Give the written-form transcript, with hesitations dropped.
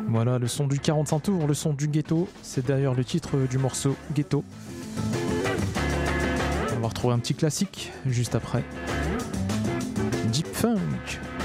Voilà, le son du 45 tours, le son du ghetto. C'est d'ailleurs le titre du morceau Ghetto. On va retrouver un petit classique juste après. Deep Funk.